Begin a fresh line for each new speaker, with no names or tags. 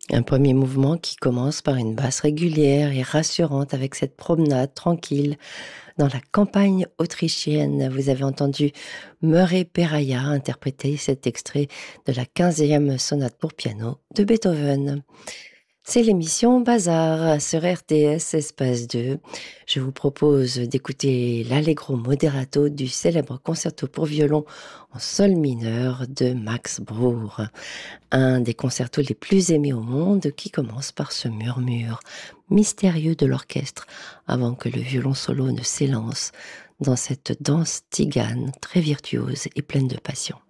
Un premier mouvement qui commence par une basse régulière et rassurante avec cette promenade tranquille dans la campagne autrichienne. Vous avez entendu Murray Peraya interpréter cet extrait de la 15e sonate pour piano de Beethoven. C'est l'émission Bazar sur RTS Espace 2. Je vous propose d'écouter l'Allegro Moderato du célèbre concerto pour violon en sol mineur de Max Bruch. Un des concertos les plus aimés au monde qui commence par ce murmure mystérieux de l'orchestre avant que le violon solo ne s'élance dans cette danse tzigane très virtuose et pleine de passion.